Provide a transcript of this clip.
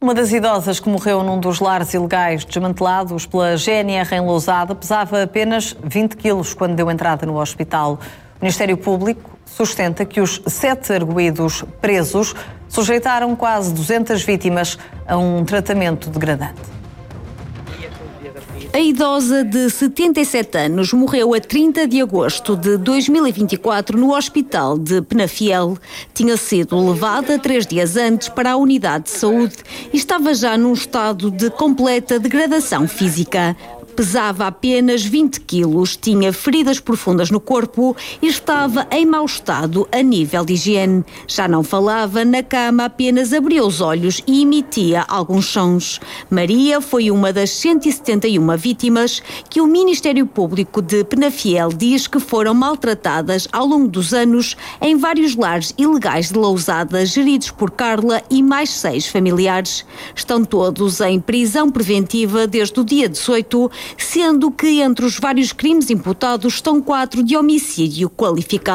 Uma das idosas que morreu num dos lares ilegais desmantelados pela GNR em Lousada pesava apenas 20 quilos quando deu entrada no hospital. O Ministério Público sustenta que os 7 arguidos presos sujeitaram quase 200 vítimas a um tratamento degradante. A idosa de 77 anos morreu a 30 de agosto de 2024 no hospital de Penafiel. Tinha sido levada 3 dias antes para a unidade de saúde e estava já num estado de completa degradação física. Pesava apenas 20 quilos, tinha feridas profundas no corpo e estava em mau estado a nível de higiene. Já não falava, na cama apenas abria os olhos e emitia alguns sons. Maria foi uma das 171 vítimas que o Ministério Público de Penafiel diz que foram maltratadas ao longo dos anos em vários lares ilegais de Lousada, geridos por Carla e mais 6 familiares. Estão todos em prisão preventiva desde o dia 18, sendo que entre os vários crimes imputados estão 4 de homicídio qualificado.